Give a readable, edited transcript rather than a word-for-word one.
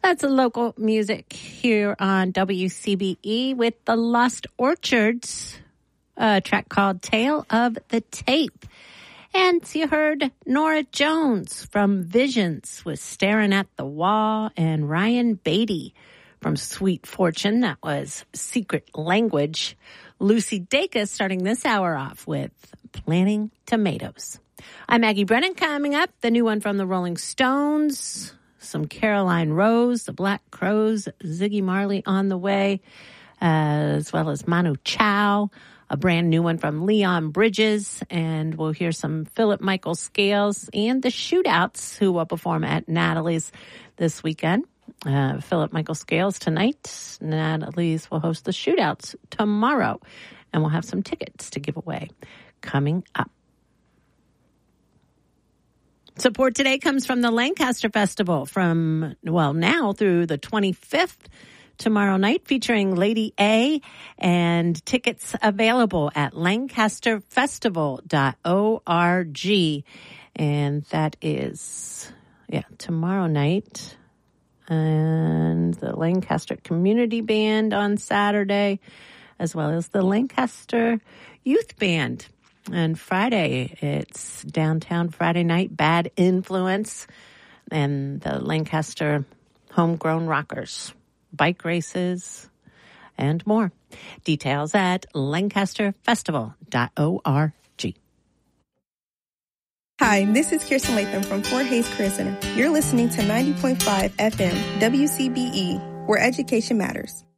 That's local music here on WCBE with the Lost Orchards, a track called Tale of the Tape. And you heard Nora Jones from Visions with Staring at the Wall, and Ryan Beatty from Sweet Fortune. That was Secret Language. Lucy Dacus starting this hour off with Planting Tomatoes. I'm Maggie Brennan. Coming up, the new one from the Rolling Stones, some Caroline Rose, the Black Crowes, Ziggy Marley on the way, as well as Manu Chao, a brand new one from Leon Bridges, and we'll hear some Philip Michael Scales and the Shootouts, who will perform at Natalie's this weekend. Philip Michael Scales tonight. Natalie's will host the Shootouts tomorrow, and we'll have some tickets to give away coming up. Support today comes from the Lancaster Festival from, now through the 25th. Tomorrow night, featuring Lady A, and tickets available at lancasterfestival.org. And that is, tomorrow night. And the Lancaster Community Band on Saturday, as well as the Lancaster Youth Band. And Friday, it's Downtown Friday Night Bad Influence and the Lancaster Homegrown Rockers, bike races, and more. Details at lancasterfestival.org. Hi, this is Kirsten Latham from Fort Hays Career Center. You're listening to 90.5 FM WCBE, where education matters.